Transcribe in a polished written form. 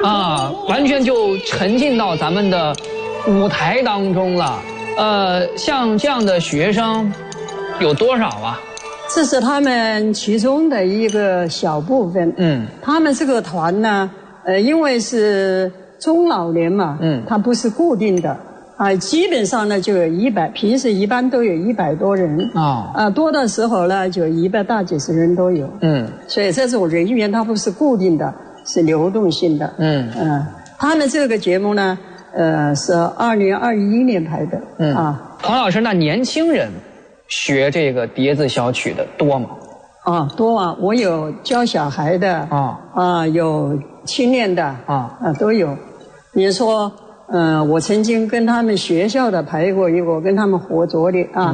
啊，完全就沉浸到咱们的舞台当中了。像这样的学生有多少啊？ 这是他们其中的一个小部分。他们这个团呢，因为是中老年嘛，它不是固定的。基本上呢就有100，平时一般都有100多人多的时候呢就100大几十人都有。所以这种人员它不是固定的，是流动性的。他们这个节目呢，是2021年拍的。 黄老师，那年轻人学这个叠字小曲的多吗？ 多啊，我有教小孩的有青年的都有。比如说我曾经跟他们学校的排过一个，跟他们合作的